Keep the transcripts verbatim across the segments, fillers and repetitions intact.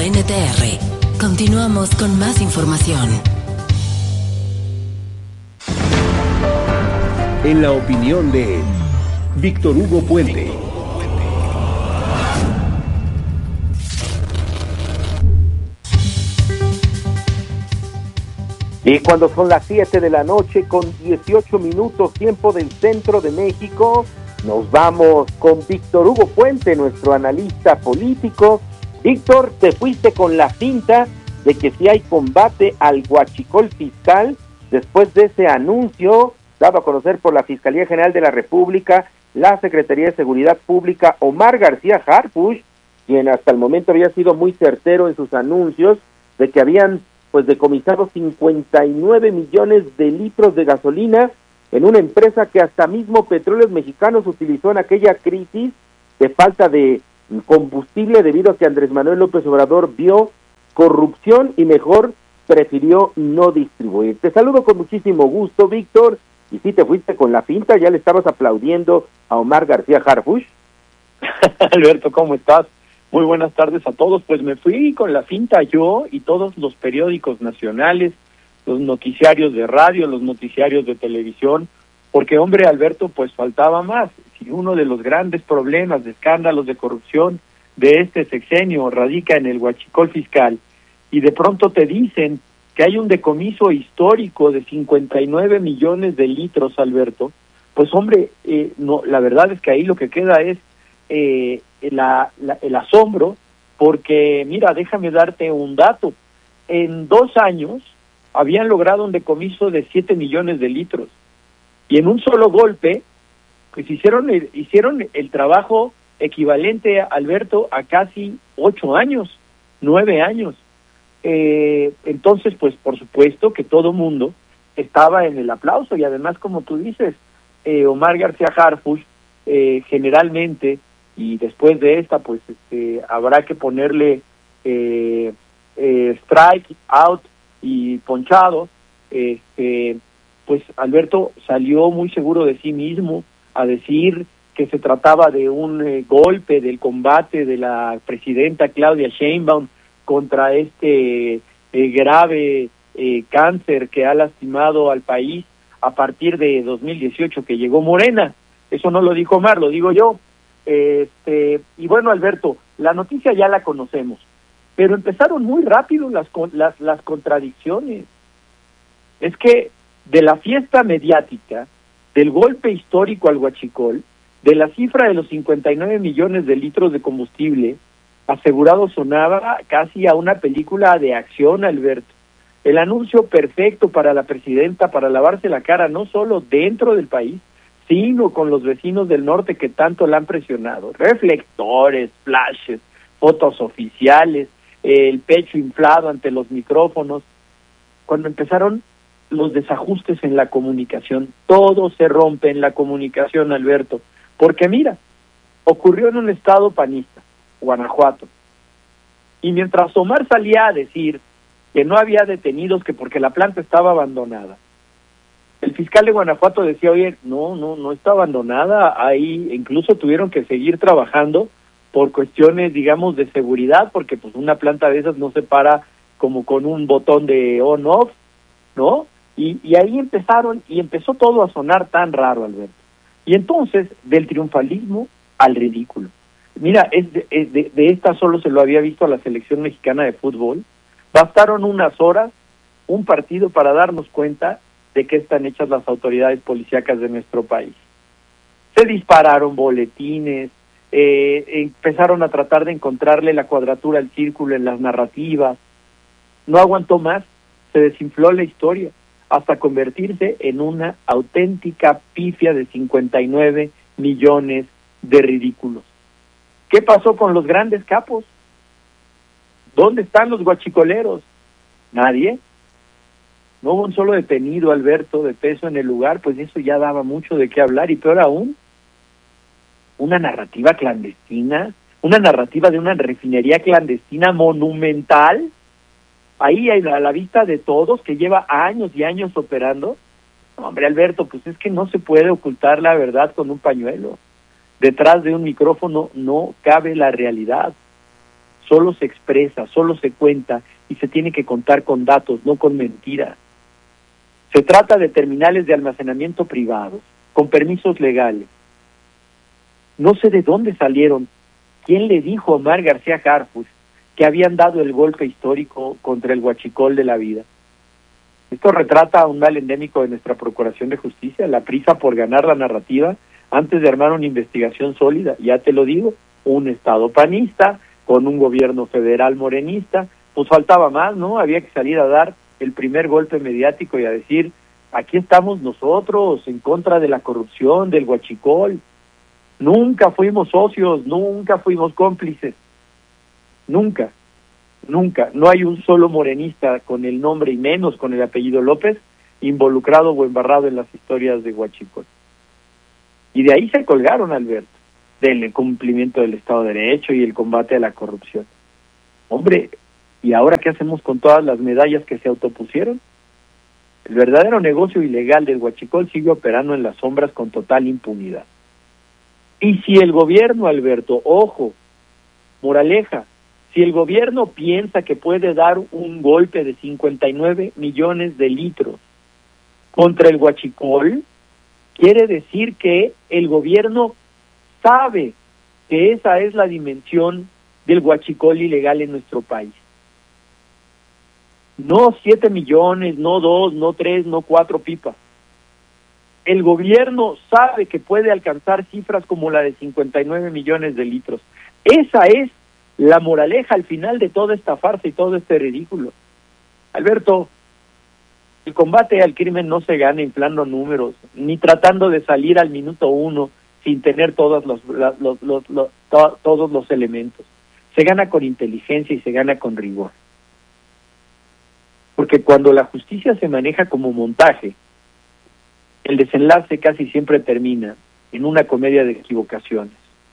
N T R. Continuamos con más información. En la opinión de Víctor Hugo Puente. Y cuando son las siete de la noche con dieciocho minutos, tiempo del centro de México, nos vamos con Víctor Hugo Puente, nuestro analista político. Víctor, te fuiste con la finta de que si hay combate al huachicol fiscal, después de ese anuncio dado a conocer por la Fiscalía General de la República, la Secretaría de Seguridad Pública, Omar García Harfuch, quien hasta el momento había sido muy certero en sus anuncios de que habían pues decomisado cincuenta y nueve millones de litros de gasolina en una empresa que hasta mismo Petróleos Mexicanos utilizó en aquella crisis de falta de combustible debido a que Andrés Manuel López Obrador vio corrupción y mejor prefirió no distribuir. Te saludo con muchísimo gusto, Víctor, y si te fuiste con la finta, ya le estabas aplaudiendo a Omar García Harfuch. Alberto, ¿cómo estás? Muy buenas tardes a todos. Pues me fui con la finta yo y todos los periódicos nacionales, los noticiarios de radio, los noticiarios de televisión, porque, hombre, Alberto, pues faltaba más. Si uno de los grandes problemas de escándalos de corrupción de este sexenio radica en el huachicol fiscal, y de pronto te dicen que hay un decomiso histórico de cincuenta y nueve millones de litros, Alberto, pues, hombre, eh, no, la verdad es que ahí lo que queda es eh, la, la, el asombro, porque, mira, déjame darte un dato. En dos años habían logrado un decomiso de siete millones de litros, y en un solo golpe, pues hicieron el, hicieron el trabajo equivalente, Alberto, a casi ocho años, nueve años. Eh, entonces, pues por supuesto que todo mundo estaba en el aplauso, y además, como tú dices, eh, Omar García Harfuch, eh, generalmente, y después de esta, pues este, habrá que ponerle eh, eh, strike, out y ponchado, este, pues Alberto salió muy seguro de sí mismo a decir que se trataba de un eh, golpe del combate de la presidenta Claudia Sheinbaum contra este eh, grave eh, cáncer que ha lastimado al país a partir de dos mil dieciocho que llegó Morena. Eso no lo dijo Omar, lo digo yo. Este, y bueno, Alberto, la noticia ya la conocemos, pero empezaron muy rápido las, las, las contradicciones. Es que de la fiesta mediática, del golpe histórico al huachicol, de la cifra de los cincuenta y nueve millones de litros de combustible, asegurado sonaba casi a una película de acción, Alberto. El anuncio perfecto para la presidenta para lavarse la cara, no solo dentro del país, sino con los vecinos del norte que tanto la han presionado. Reflectores, flashes, fotos oficiales, el pecho inflado ante los micrófonos. Cuando empezaron los desajustes en la comunicación, todo se rompe en la comunicación, Alberto, porque mira, ocurrió en un estado panista, Guanajuato, y mientras Omar salía a decir que no había detenidos, que porque la planta estaba abandonada, el fiscal de Guanajuato decía, oye, no, no, no está abandonada, ahí incluso tuvieron que seguir trabajando por cuestiones, digamos, de seguridad, porque pues una planta de esas no se para como con un botón de on-off, ¿no? Y, y ahí empezaron, y empezó todo a sonar tan raro, Alberto. Y entonces, del triunfalismo al ridículo. Mira, es de, es de, de esta solo se lo había visto a la selección mexicana de fútbol. Bastaron unas horas, un partido para darnos cuenta de qué están hechas las autoridades policíacas de nuestro país. Se dispararon boletines, eh, empezaron a tratar de encontrarle la cuadratura al círculo en las narrativas. No aguantó más, se desinfló la historia, hasta convertirse en una auténtica pifia de cincuenta y nueve millones de ridículos. ¿Qué pasó con los grandes capos? ¿Dónde están los guachicoleros? Nadie. No hubo un solo detenido, Alberto, de peso en el lugar, pues eso ya daba mucho de qué hablar, y peor aún, una narrativa clandestina, una narrativa de una refinería clandestina monumental, ahí a la vista de todos, que lleva años y años operando. Hombre, Alberto, pues es que no se puede ocultar la verdad con un pañuelo. Detrás de un micrófono no cabe la realidad. solo se expresa, solo se cuenta y se tiene que contar con datos, no con mentiras. Se trata de terminales de almacenamiento privados, con permisos legales. No sé de dónde salieron. ¿Quién le dijo a Omar García Harfuch que habían dado el golpe histórico contra el huachicol de la vida? Esto retrata un mal endémico de nuestra Procuración de Justicia, la prisa por ganar la narrativa antes de armar una investigación sólida. Ya te lo digo, un estado panista con un gobierno federal morenista, pues faltaba más, ¿no? Había que salir a dar el primer golpe mediático y a decir, aquí estamos nosotros en contra de la corrupción, del huachicol. Nunca fuimos socios, nunca fuimos cómplices, nunca. Nunca, no hay un solo morenista con el nombre y menos con el apellido López involucrado o embarrado en las historias de huachicol. Y de ahí se colgaron, Alberto, del cumplimiento del Estado de Derecho y el combate a la corrupción. Hombre, ¿y ahora qué hacemos con todas las medallas que se autopusieron? El verdadero negocio ilegal del huachicol sigue operando en las sombras con total impunidad. Y si el gobierno, Alberto, ojo, moraleja, si el gobierno piensa que puede dar un golpe de cincuenta y nueve millones de litros contra el huachicol, quiere decir que el gobierno sabe que esa es la dimensión del huachicol ilegal en nuestro país. No siete millones, no dos, no tres, no cuatro pipas. El gobierno sabe que puede alcanzar cifras como la de cincuenta y nueve millones de litros. Esa es la moraleja al final de toda esta farsa y todo este ridículo. Alberto, el combate al crimen no se gana inflando números, ni tratando de salir al minuto uno sin tener todos los, los, los, los, los to, todos los elementos. Se gana con inteligencia y se gana con rigor. Porque cuando la justicia se maneja como montaje, el desenlace casi siempre termina en una comedia de equivocaciones.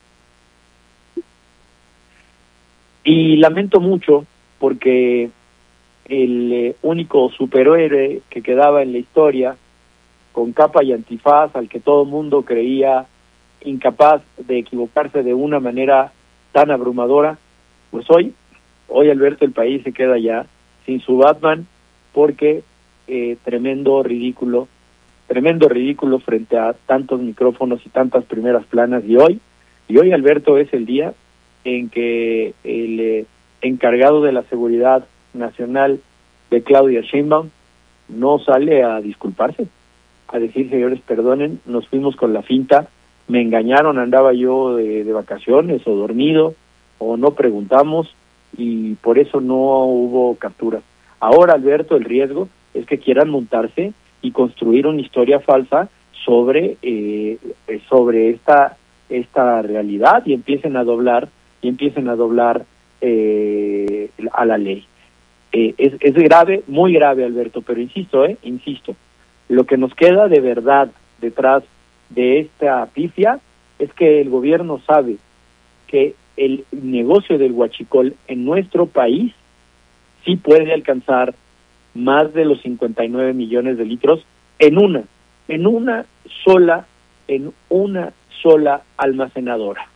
Y lamento mucho porque el eh, único superhéroe que quedaba en la historia, con capa y antifaz, al que todo el mundo creía incapaz de equivocarse de una manera tan abrumadora, pues hoy, hoy Alberto, el país se queda ya sin su Batman, porque eh, tremendo ridículo, tremendo ridículo frente a tantos micrófonos y tantas primeras planas, y hoy, y hoy Alberto es el día en que el eh, encargado de la seguridad nacional de Claudia Sheinbaum no sale a disculparse, a decir, señores, perdonen, nos fuimos con la finta, me engañaron, andaba yo de, de vacaciones o dormido, o no preguntamos, y por eso no hubo captura. Ahora, Alberto, el riesgo es que quieran montarse y construir una historia falsa sobre, eh, sobre esta, esta realidad y empiecen a doblar y empiecen a doblar eh, a la ley. Eh, es, es grave, muy grave, Alberto, pero insisto, eh, insisto, lo que nos queda de verdad detrás de esta pifia es que el gobierno sabe que el negocio del huachicol en nuestro país sí puede alcanzar más de los cincuenta y nueve millones de litros en una, en una sola, en una sola almacenadora.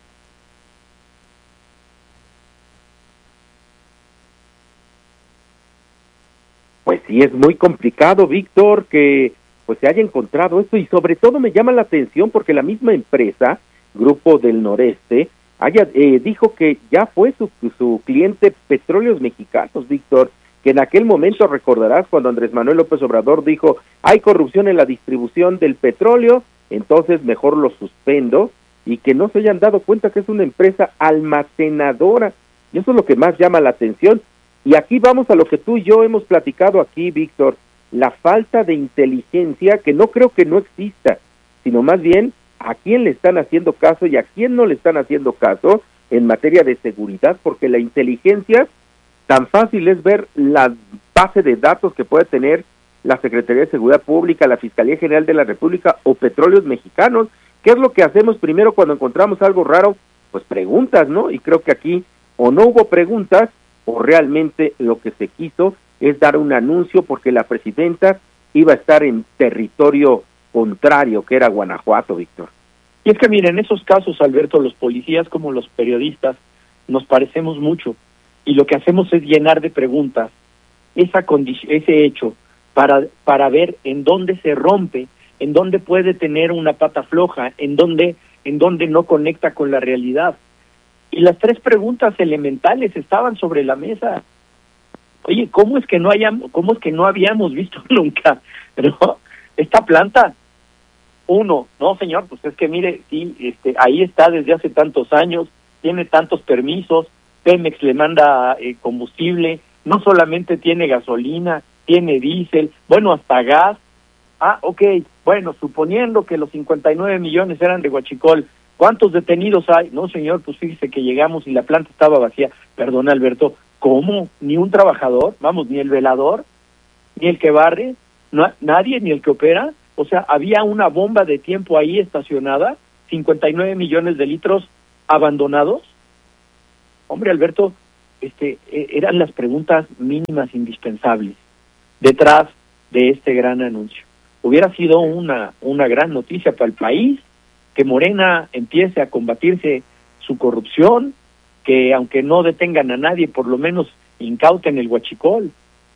Pues sí, es muy complicado, Víctor, que pues se haya encontrado esto, y sobre todo me llama la atención porque la misma empresa, Grupo del Noreste, haya, eh, dijo que ya fue su, su cliente Petróleos Mexicanos, Víctor, que en aquel momento recordarás cuando Andrés Manuel López Obrador dijo, hay corrupción en la distribución del petróleo, entonces mejor lo suspendo, y que no se hayan dado cuenta que es una empresa almacenadora, y eso es lo que más llama la atención. Y aquí vamos a lo que tú y yo hemos platicado aquí, Víctor, la falta de inteligencia, que no creo que no exista, sino más bien a quién le están haciendo caso y a quién no le están haciendo caso en materia de seguridad, porque la inteligencia, tan fácil es ver la base de datos que puede tener la Secretaría de Seguridad Pública, la Fiscalía General de la República o Petróleos Mexicanos. ¿Qué es lo que hacemos primero cuando encontramos algo raro? Pues preguntas, ¿no? Y creo que aquí o no hubo preguntas o realmente lo que se quiso es dar un anuncio porque la presidenta iba a estar en territorio contrario, que era Guanajuato, Víctor. Y es que, miren, en esos casos, Alberto, los policías como los periodistas nos parecemos mucho. y lo que hacemos es llenar de preguntas esa condición, ese hecho para para ver en dónde se rompe, en dónde puede tener una pata floja, en dónde en dónde no conecta con la realidad. Y las tres preguntas elementales estaban sobre la mesa. Oye, ¿cómo es que no hayamos, cómo es que no habíamos visto nunca, ¿no? Esta planta? Uno, no señor, pues es que mire, sí, este, ahí está desde hace tantos años, tiene tantos permisos, Pemex le manda eh, combustible, no solamente tiene gasolina, tiene diésel, bueno, hasta gas. Ah, ok, bueno, suponiendo que los cincuenta y nueve millones eran de Huachicol, ¿cuántos detenidos hay? No señor, pues fíjese que llegamos y la planta estaba vacía. Perdón, Alberto, ¿cómo? ¿Ni un trabajador? Vamos, ¿ni el velador? ¿Ni el que barre? ¿No, nadie? ¿Ni el que opera? O sea, había una bomba de tiempo ahí estacionada, cincuenta y nueve millones de litros abandonados. Hombre, Alberto, este, eran las preguntas mínimas indispensables detrás de este gran anuncio. Hubiera sido una, una gran noticia para el país que Morena empiece a combatirse su corrupción, que aunque no detengan a nadie, por lo menos incauten el Huachicol.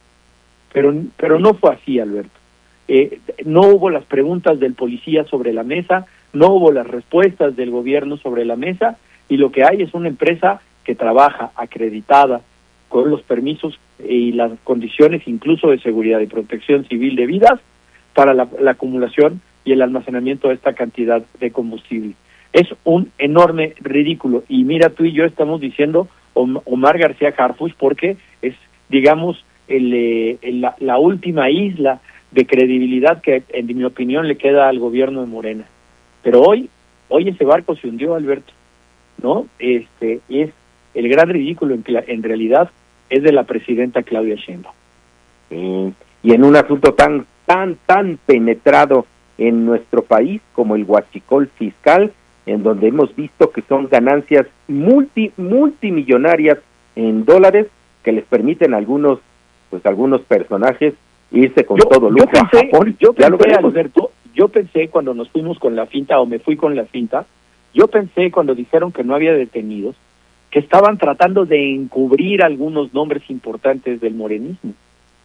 Pero, pero no fue así, Alberto. Eh, no hubo las preguntas del policía sobre la mesa, no hubo las respuestas del gobierno sobre la mesa, y lo que hay es una empresa que trabaja acreditada con los permisos y las condiciones incluso de seguridad y protección civil debidas para la, la acumulación y el almacenamiento de esta cantidad de combustible. Es un enorme ridículo, y mira, tú y yo estamos diciendo Omar García Harfuch porque es, digamos, el, eh, el, la, la última isla de credibilidad que, en mi opinión, le queda al gobierno de Morena. Pero hoy, hoy ese barco se hundió, Alberto, ¿no? Este es el gran ridículo, en, en realidad, es de la presidenta Claudia Sheinbaum. Sí, y en un asunto tan, tan, tan penetrado en nuestro país como el huachicol fiscal, en donde hemos visto que son ganancias multi, multimillonarias en dólares que les permiten a algunos, pues algunos personajes irse con yo, todo lujo yo pensé, a Japón. Yo pensé, Alberto, yo pensé cuando nos fuimos con la finta, o me fui con la finta, yo pensé cuando dijeron que no había detenidos, que estaban tratando de encubrir algunos nombres importantes del morenismo.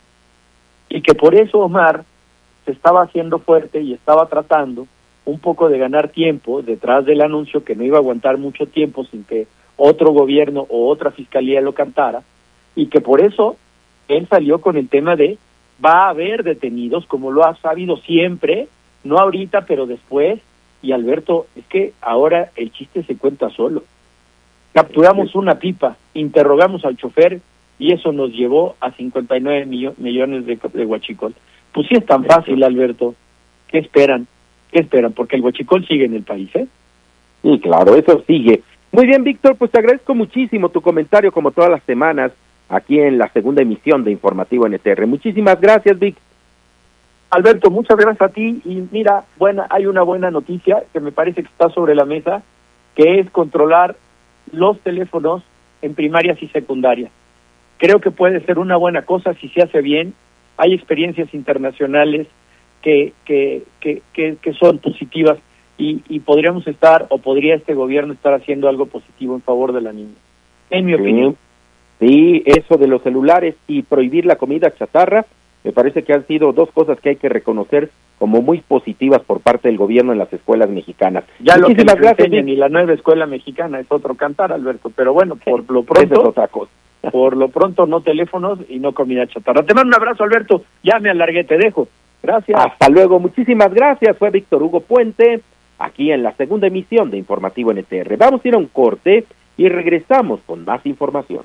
Y que por eso Omar se estaba haciendo fuerte y estaba tratando un poco de ganar tiempo detrás del anuncio, que no iba a aguantar mucho tiempo sin que otro gobierno o otra fiscalía lo cantara, y que por eso él salió con el tema de va a haber detenidos, como lo ha sabido siempre, no ahorita, pero después. Y Alberto, es que ahora el chiste se cuenta solo. Capturamos una pipa, interrogamos al chofer, y eso nos llevó a cincuenta y nueve millo- millones de, de huachicol. Pues sí es tan fácil, Alberto. ¿Qué esperan? ¿Qué esperan? Porque el huachicol sigue en el país, ¿eh? Sí, claro, eso sigue. Muy bien, Víctor, pues te agradezco muchísimo tu comentario, como todas las semanas, aquí en la segunda emisión de Informativo N T R. Muchísimas gracias, Vic. Alberto, muchas gracias a ti, y mira, buena, hay una buena noticia que me parece que está sobre la mesa, que es controlar los teléfonos en primarias y secundarias. Creo que puede ser una buena cosa si se hace bien. Hay experiencias internacionales que que que que, que son positivas, y, y podríamos estar, o podría este gobierno estar haciendo algo positivo en favor de la niña, en mi Sí. opinión. Sí, eso de los celulares y prohibir la comida chatarra, me parece que han sido dos cosas que hay que reconocer como muy positivas por parte del gobierno en las escuelas mexicanas. Ya lo que Muchísimas les gracias, enseñan, Vic. y la nueva escuela mexicana es otro cantar, Alberto, pero bueno, por lo Esa es pronto, otra cosa. por lo pronto no teléfonos y no comida chatarra. Te mando un abrazo, Alberto, ya me alargué, te dejo. Gracias. Hasta luego, muchísimas gracias. Fue Víctor Hugo Puente, aquí en la segunda emisión de Informativo N T R. Vamos a ir a un corte y regresamos con más información.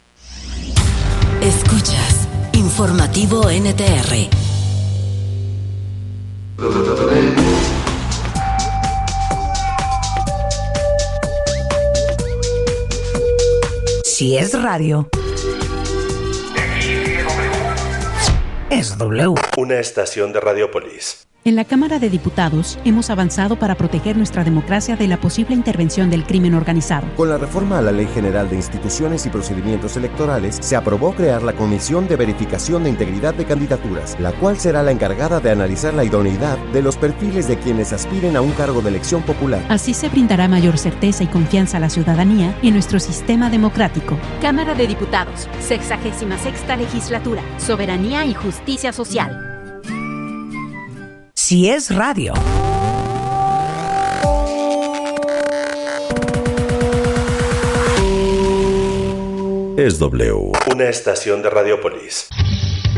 Escuchas Informativo N T R. Si es radio, es W. Una estación de Radiopolis. En la Cámara de Diputados hemos avanzado para proteger nuestra democracia de la posible intervención del crimen organizado. Con la reforma a la Ley General de Instituciones y Procedimientos Electorales, se aprobó crear la Comisión de Verificación de Integridad de Candidaturas, la cual será la encargada de analizar la idoneidad de los perfiles de quienes aspiren a un cargo de elección popular. Así se brindará mayor certeza y confianza a la ciudadanía y nuestro sistema democrático. Cámara de Diputados, sexagésima sexta legislatura, Soberanía y Justicia Social. Si es radio. Es W, una estación de Radiopolis.